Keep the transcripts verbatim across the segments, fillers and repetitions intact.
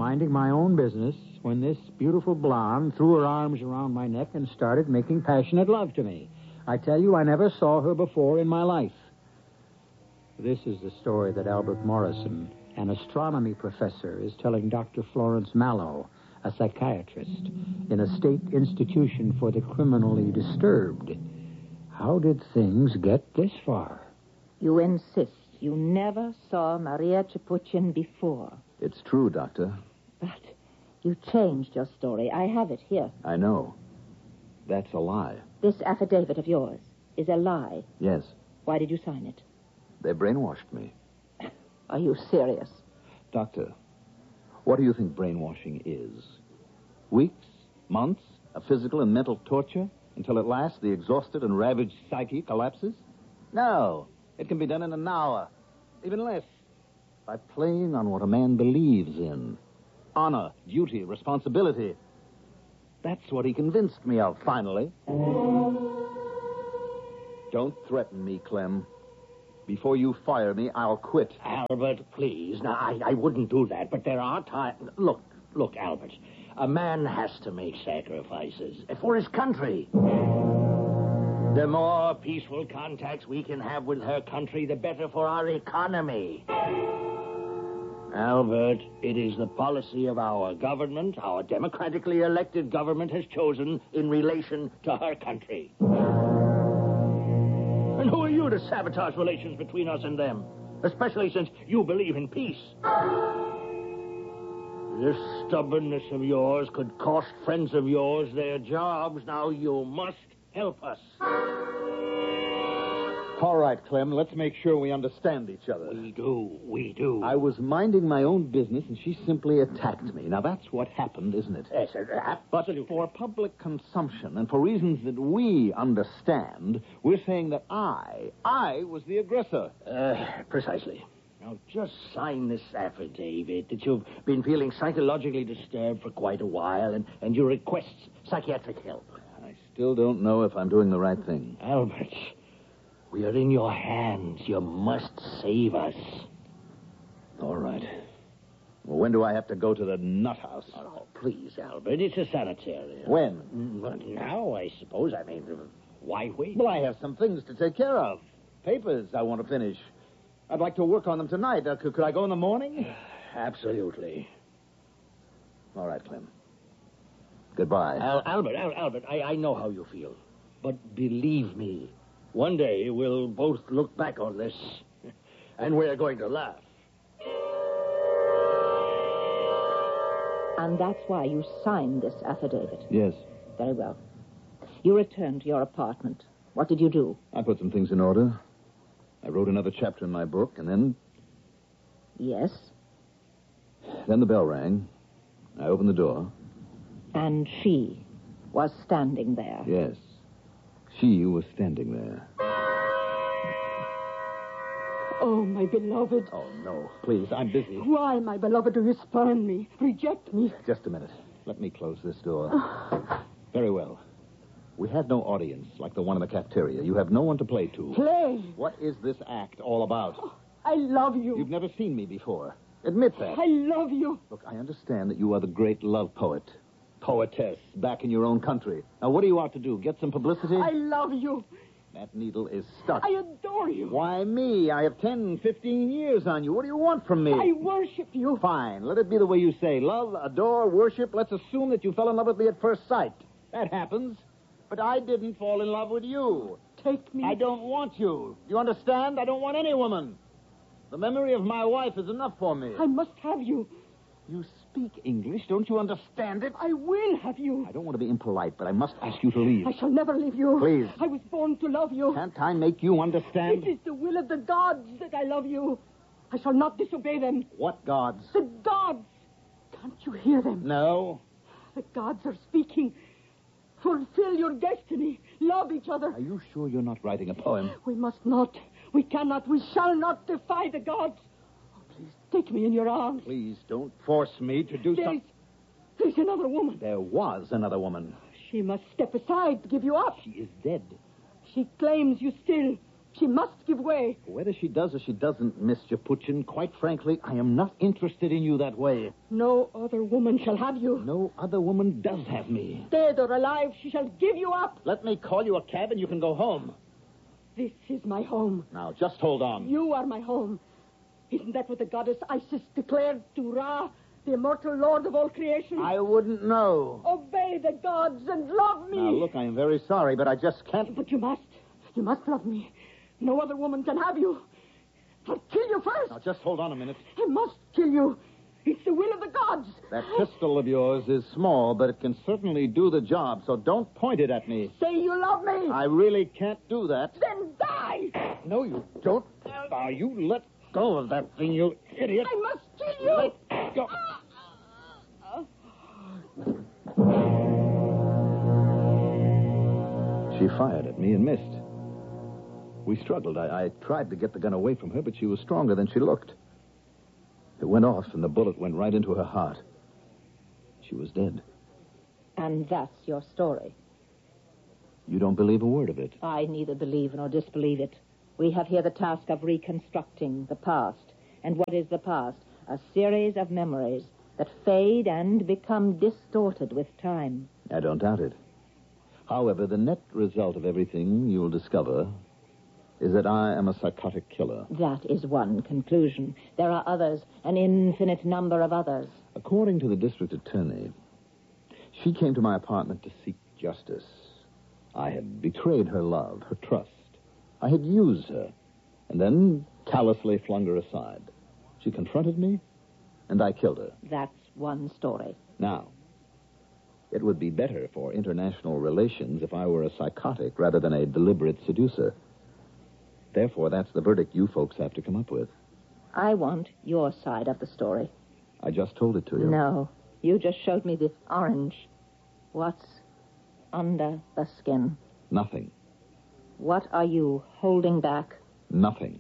minding my own business when this beautiful blonde threw her arms around my neck and started making passionate love to me. I tell you, I never saw her before in my life. This is the story that Albert Morrison, an astronomy professor, is telling Doctor Florence Mallow, a psychiatrist, in a state institution for the criminally disturbed. How did things get this far? You insist you never saw Maria Chapuchin before. It's true, Doctor. But you changed your story. I have it here. I know. That's a lie. This affidavit of yours is a lie. Yes. Why did you sign it? They brainwashed me. Are you serious? Doctor, what do you think brainwashing is? Weeks? Months? Of physical and mental torture? Until at last the exhausted and ravaged psyche collapses? No. It can be done in an hour. Even less. By playing on what a man believes in. Honor, duty, responsibility. That's what he convinced me of, finally. Don't threaten me, Clem. Before you fire me, I'll quit. Albert, please. Now, I, I wouldn't do that, but there are times... Look, look, Albert. A man has to make sacrifices for his country. The more peaceful contacts we can have with her country, the better for our economy. Albert, it is the policy of our government, our democratically elected government has chosen in relation to her country. And who are you to sabotage relations between us and them? Especially since you believe in peace. This stubbornness of yours could cost friends of yours their jobs. Now you must help us. All right, Clem, let's make sure we understand each other. We do, we do. I was minding my own business, and she simply attacked me. Now, that's what happened, isn't it? Yes, sir. Absolutely. But for public consumption, and for reasons that we understand, we're saying that I, I was the aggressor. Uh, precisely. Now, just sign this affidavit that you've been feeling psychologically disturbed for quite a while, and, and you request psychiatric help. I still don't know if I'm doing the right thing. Albert, we are in your hands. You must save us. All right. Well, when do I have to go to the nut house? Oh, please, Albert. It's a sanitarium. When? Well, now, I suppose. I mean, why wait? Well, I have some things to take care of. Papers I want to finish. I'd like to work on them tonight. Uh, could, could I go in the morning? Absolutely. All right, Clem. Goodbye. Al- Albert, Al- Albert, I-, I know how you feel. But believe me, one day we'll both look back on this, and we're going to laugh. And that's why you signed this affidavit. Yes. Very well. You returned to your apartment. What did you do? I put some things in order. I wrote another chapter in my book, and then... Yes? Then the bell rang. I opened the door. And she was standing there. Yes. She was standing there. Oh, my beloved. Oh, no. Please, I'm busy. Why, my beloved, do you spurn me, reject me? Just a minute. Let me close this door. Very well. We have no audience like the one in the cafeteria. You have no one to play to. Play? What is this act all about? Oh, I love you. You've never seen me before. Admit that. I love you. Look, I understand that you are the great love poet. Poetess, back in your own country. Now, what are you out to do? Get some publicity? I love you. That needle is stuck. I adore you. Why me? I have ten, fifteen years on you. What do you want from me? I worship you. Fine. Let it be the way you say. Love, adore, worship. Let's assume that you fell in love with me at first sight. That happens. But I didn't fall in love with you. Take me. I don't want you. You understand? I don't want any woman. The memory of my wife is enough for me. I must have you. You speak English. Don't you understand it? I will have you. I don't want to be impolite, but I must ask you to leave. I shall never leave you. Please. I was born to love you. Can't I make you understand? It is the will of the gods that I love you. I shall not disobey them. What gods? The gods. Can't you hear them? No. The gods are speaking. Fulfill your destiny. Love each other. Are you sure you're not writing a poem? We must not. We cannot. We shall not defy the gods. Oh, please, take me in your arms. Please, don't force me to do There's, something. there's another woman. There was another woman. She must step aside to give you up. She is dead. She claims you still. She must give way. Whether she does or she doesn't, Miss Chaputchin, quite frankly, I am not interested in you that way. No other woman shall have you. No other woman does have me. Dead or alive, she shall give you up. Let me call you a cab and you can go home. This is my home. Now, just hold on. You are my home. Isn't that what the goddess Isis declared to Ra, the immortal lord of all creation? I wouldn't know. Obey the gods and love me. Now, look, I am very sorry, but I just can't... But you must. You must love me. No other woman can have you. I'll kill you first. Now, just hold on a minute. I must kill you. It's the will of the gods. That pistol of yours is small, but it can certainly do the job, so don't point it at me. Say you love me. I really can't do that. Then die. No, you don't. Now, you let go of that thing, you idiot. I must kill you. Let go. She fired at me and missed. We struggled. I, I tried to get the gun away from her, but she was stronger than she looked. It went off, and the bullet went right into her heart. She was dead. And that's your story. You don't believe a word of it. I neither believe nor disbelieve it. We have here the task of reconstructing the past. And what is the past? A series of memories that fade and become distorted with time. I don't doubt it. However, the net result of everything you'll discover is that I am a psychotic killer. That is one conclusion. There are others, an infinite number of others. According to the district attorney, she came to my apartment to seek justice. I had betrayed her love, her trust. I had used her, and then callously flung her aside. She confronted me, and I killed her. That's one story. Now, it would be better for international relations if I were a psychotic rather than a deliberate seducer. Therefore, that's the verdict you folks have to come up with. I want your side of the story. I just told it to you. No, you just showed me the orange. What's under the skin? Nothing. What are you holding back? Nothing.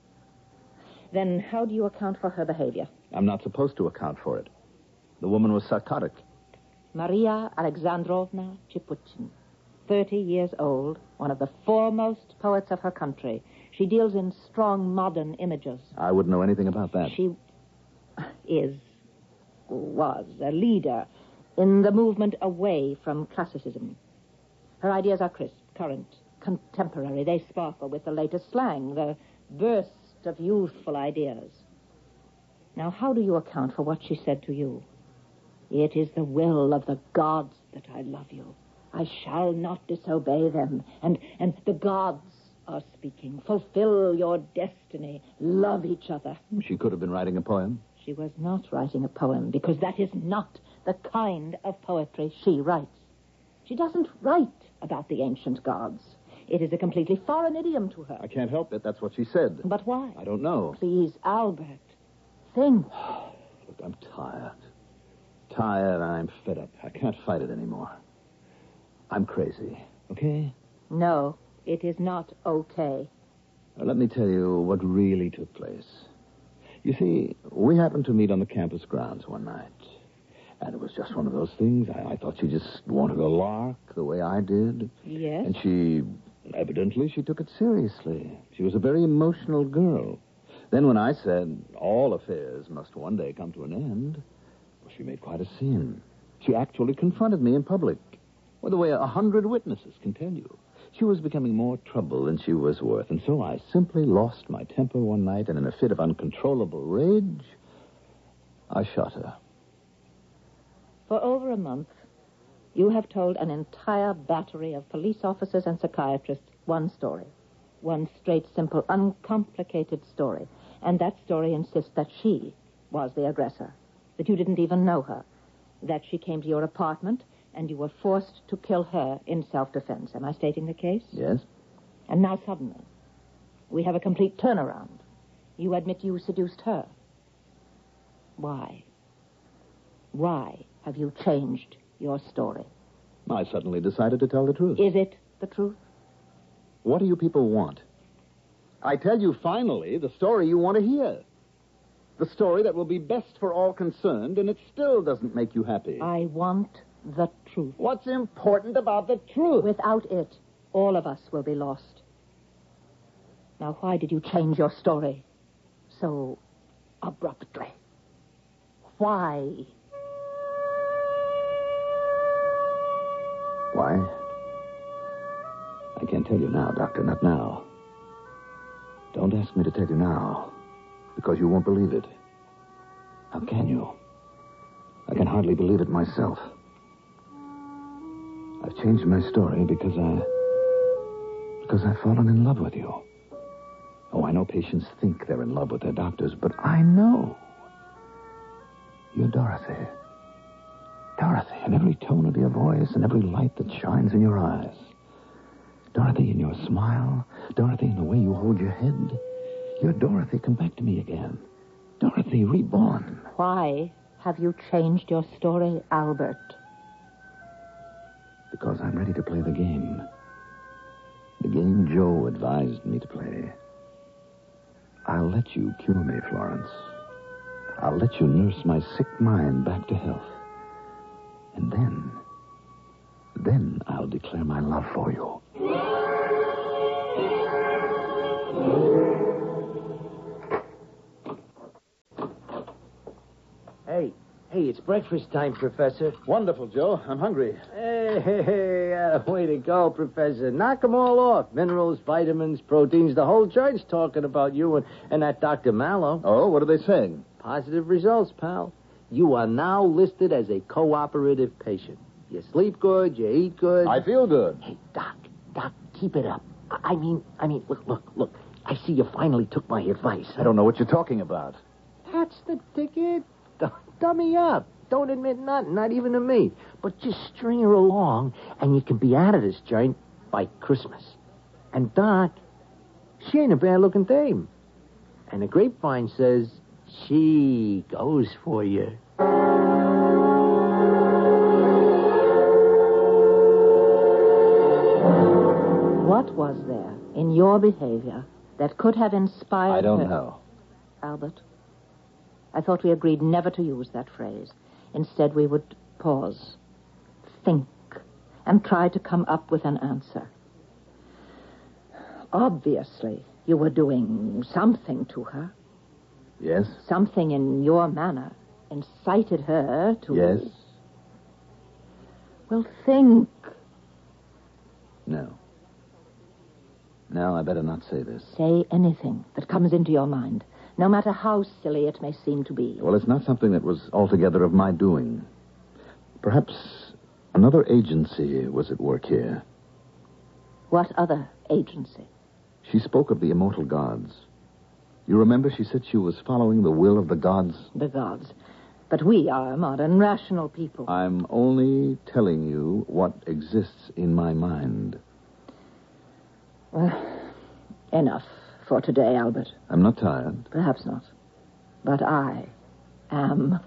Then how do you account for her behavior? I'm not supposed to account for it. The woman was psychotic. Maria Alexandrovna Chaputchin, thirty years old, one of the foremost poets of her country. She deals in strong modern images. I wouldn't know anything about that. She is, was, a leader in the movement away from classicism. Her ideas are crisp, current, contemporary. They sparkle with the latest slang, the burst of youthful ideas. Now, how do you account for what she said to you? It is the will of the gods that I love you. I shall not disobey them. And, and the gods are speaking. Fulfill your destiny. Love each other. She could have been writing a poem. She was not writing a poem because that is not the kind of poetry she writes. She doesn't write about the ancient gods. It is a completely foreign idiom to her. I can't help it. That's what she said. But why? I don't know. Please, Albert, think. Look, I'm tired. Tired, and I'm fed up. I can't fight it anymore. I'm crazy, okay? No, it is not okay. Now, let me tell you what really took place. You see, we happened to meet on the campus grounds one night. And it was just one of those things. I, I thought she just wanted a lark the way I did. Yes? And she, evidently, she took it seriously. She was a very emotional girl. Then when I said all affairs must one day come to an end, well, she made quite a scene. She actually confronted me in public, well, the way a hundred witnesses can tell you. She was becoming more trouble than she was worth, and so I simply lost my temper one night, and in a fit of uncontrollable rage, I shot her. For over a month, you have told an entire battery of police officers and psychiatrists one story. One straight, simple, uncomplicated story. And that story insists that she was the aggressor, that you didn't even know her, that she came to your apartment and you were forced to kill her in self-defense. Am I stating the case? Yes? And now suddenly, we have a complete turnaround. You admit you seduced her. Why? Why have you changed your story? I suddenly decided to tell the truth. Is it the truth? What do you people want? I tell you finally the story you want to hear. The story that will be best for all concerned, and it still doesn't make you happy. I want the truth. What's important about the truth? Without it, all of us will be lost. Now, why did you change your story so abruptly? Why? Why? I can't tell you now, Doctor, not now. Don't ask me to tell you now, because you won't believe it. How can you? I can hardly believe it myself. I've changed my story because I... because I've fallen in love with you. Oh, I know patients think they're in love with their doctors, but I know. You're Dorothy. Dorothy, in every tone of your voice and every light that shines in your eyes. Dorothy, in your smile. Dorothy, in the way you hold your head. You're Dorothy, come back to me again. Dorothy, reborn. Why have you changed your story, Albert? Because I'm ready to play the game. The game Joe advised me to play. I'll let you cure me, Florence. I'll let you nurse my sick mind back to health. And then, then I'll declare my love for you. Hey, hey, it's breakfast time, Professor. Wonderful, Joe. I'm hungry. Hey, hey, hey, uh, way to go, Professor. Knock 'em all off. Minerals, vitamins, proteins, the whole church talking about you and, and that Doctor Mallow. Oh, what are they saying? Positive results, pal. You are now listed as a cooperative patient. You sleep good, you eat good. I feel good. Hey, Doc, Doc, keep it up. I I mean, I mean, look, look, look. I see you finally took my advice. I don't know what you're talking about. That's the ticket. Don't dummy up. Don't admit nothing, not even to me. But just string her along, and you can be out of this joint by Christmas. And Doc, she ain't a bad-looking dame. And the grapevine says she goes for you. What was there in your behavior that could have inspired I don't her? know. Albert, I thought we agreed never to use that phrase. Instead, we would pause, think, and try to come up with an answer. Obviously, you were doing something to her. Yes? Something in your manner incited her to... Yes? Well, think. No. No, I better not say this. Say anything that comes into your mind, no matter how silly it may seem to be. Well, it's not something that was altogether of my doing. Perhaps another agency was at work here. What other agency? She spoke of the immortal gods. You remember she said she was following the will of the gods? The gods. But we are modern, rational people. I'm only telling you what exists in my mind. Well, enough for today, Albert. I'm not tired. Perhaps not. But I am.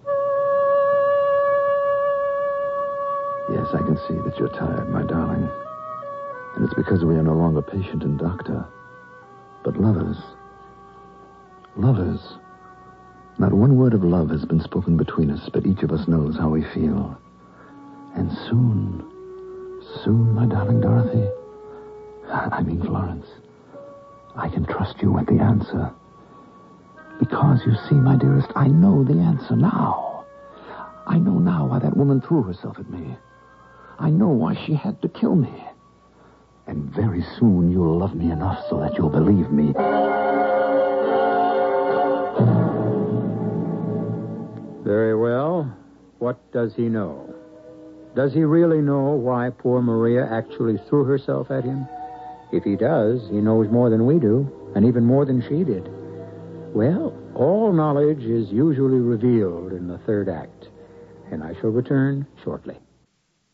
Yes, I can see that you're tired, my darling. And it's because we are no longer patient and doctor, but lovers. Lovers. Not one word of love has been spoken between us, but each of us knows how we feel. And soon, soon, my darling Dorothy, I mean Florence, I can trust you with the answer. Because, you see, my dearest, I know the answer now. I know now why that woman threw herself at me. I know why she had to kill me. And very soon you'll love me enough so that you'll believe me. Very well. What does he know? Does he really know why poor Maria actually threw herself at him? If he does, he knows more than we do, and even more than she did. Well, all knowledge is usually revealed in the third act, and I shall return shortly.